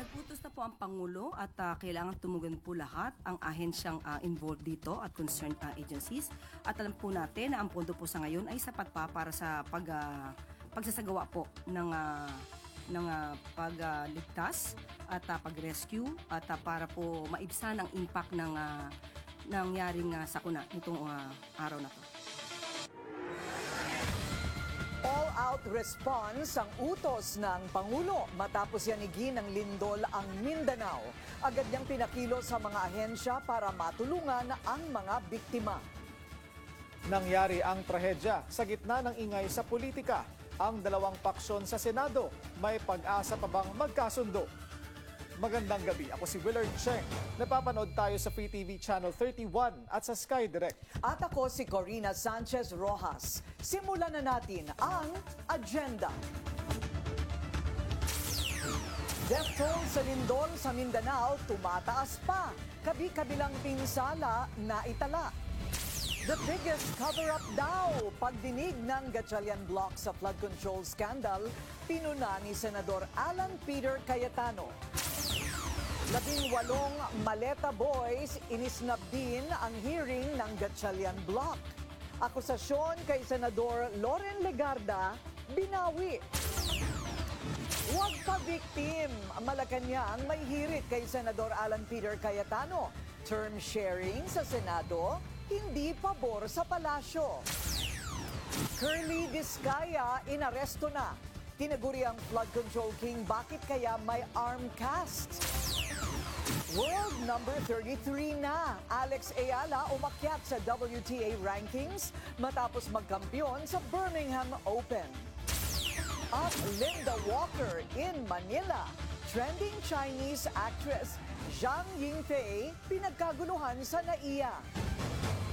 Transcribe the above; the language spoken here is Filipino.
Nagputos na po ang Pangulo at kailangan tumugon po lahat ang ahensyang involved dito at concerned agencies. At alam po natin na ang pondo po sa ngayon ay sapat pa para sa pagsasagawa po ng pagligtas at pag-rescue at para po maibsan ang impact ng nangyaring sakuna nitong araw na to. All-out response ang utos ng Pangulo matapos yanigin ng lindol ang Mindanao. Agad niyang pinakilo sa mga ahensya para matulungan ang mga biktima. Nangyari ang trahedya sa gitna ng ingay sa politika. Ang dalawang paksyon sa Senado, may pag-asa pa bang magkasundo? Magandang gabi, ako si Willard Cheng. Napapanood tayo sa Free TV Channel 31 at sa Sky Direct. At ako si Corina Sanchez Rojas. Simulan na natin ang agenda. Death toll sa lindol sa Mindanao tumataas pa. Kabi-kabilang pinsala na itala. The biggest cover-up daw, pagdinig ng Gatchalian Block sa flood control scandal, pinuna ni Senador Alan Peter Cayetano. 18 Maleta Boys, inisnab din ang hearing ng Gatchalian Block. Akusasyon kay Senador Loren Legarda, binawi. Huwag ka victim, Malacanang may hirit kay Senador Alan Peter Cayetano. Term sharing sa Senado, hindi pabor sa palasyo. Curly Vizcaya inaresto na. Tinaguri ang flood control king, bakit kaya may arm cast? World number 33 na. Alex Ayala umakyat sa WTA rankings matapos magkampiyon sa Birmingham Open. At Linda Walker in Manila. Trending Chinese actress Zhang Yingfei pinagkaguluhan sa NAIA.